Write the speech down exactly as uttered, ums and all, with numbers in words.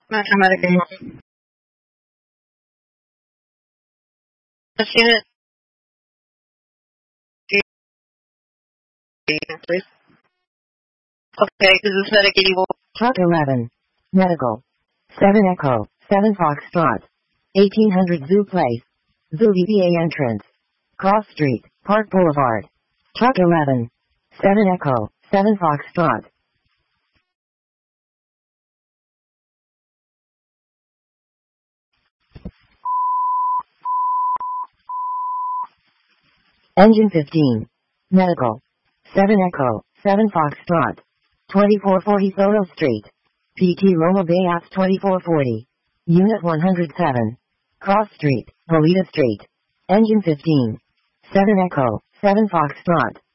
Medical. Let's see it, please. Okay, this is Medic eighty-one. Truck eleven. Medical. seven Echo. seven Foxtrot. eighteen hundred Zoo Place. Zoo V B A entrance. Cross Street, Park Boulevard. Truck eleven. seven Echo. seven Foxtrot. Engine fifteen. Medical. seven Echo. seven Foxtrot. twenty-four forty Soto Street. P T Roma Bay Apps twenty-four forty. Unit one hundred seven. Cross Street, Bolita Street. Engine fifteen. seven Echo. seven Foxtrot.